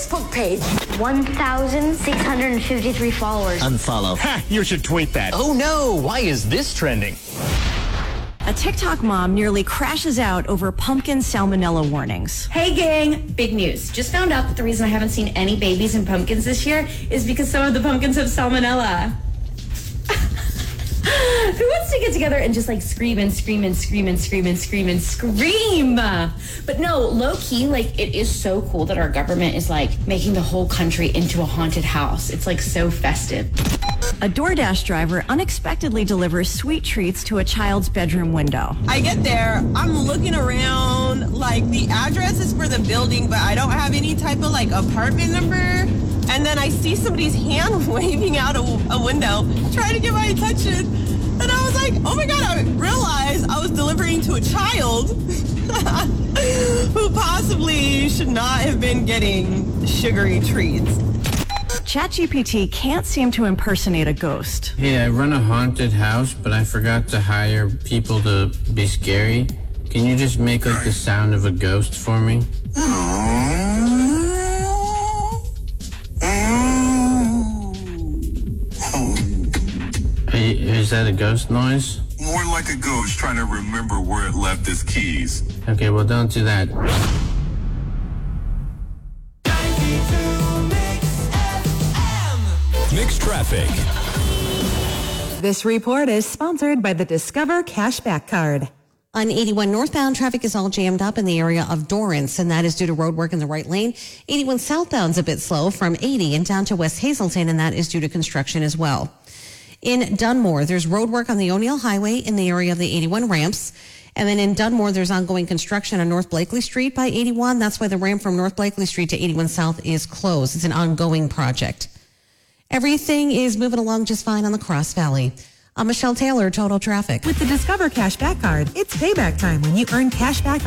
Facebook page. 1,653 followers. Unfollow. Ha! You should tweet that. Oh no, why is this trending? A TikTok mom nearly crashes out over pumpkin salmonella warnings. Hey gang, big news. Just found out that the reason I haven't seen any babies in pumpkins this year is because some of the pumpkins have salmonella. Who wants to get together and just like scream and scream and scream and scream and scream and scream? But no, low key, like it is so cool that our government is like making the whole country into a haunted house. It's like so festive. A DoorDash driver unexpectedly delivers sweet treats to a child's bedroom window. I get there, I'm looking around, like the address is for the building, but I don't have any type of like apartment number. And then I see somebody's hand waving out a window, trying to get my attention. And I was like, oh my God, I realized I was delivering to a child who possibly should not have been getting sugary treats. ChatGPT can't seem to impersonate a ghost. Hey, I run a haunted house, but I forgot to hire people to be scary. Can you just make like the sound of a ghost for me? Is that a ghost noise? More like a ghost trying to remember where it left its keys. Okay, well, don't do that. Mixed traffic. This report is sponsored by the Discover Cashback Card. On 81 northbound, traffic is all jammed up in the area of Dorrance, and that is due to road work in the right lane. 81 southbound's a bit slow from 80 and down to West Hazelton, and that is due to construction as well. In Dunmore, there's road work on the O'Neill Highway in the area of the 81 ramps. And then in Dunmore, there's ongoing construction on North Blakely Street by 81. That's why the ramp from North Blakely Street to 81 South is closed. It's an ongoing project. Everything is moving along just fine on the Cross Valley. I'm Michelle Taylor, Total Traffic. With the Discover Cashback Card, it's payback time when you earn cash back